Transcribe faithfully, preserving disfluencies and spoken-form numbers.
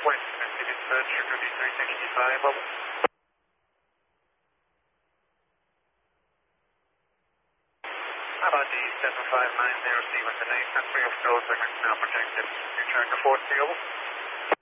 West Connected Dispatch, Sugar B three sixty-five, over. About the seven five nine zero C with the name, and three of those segments now protected. Return to Fort C, over.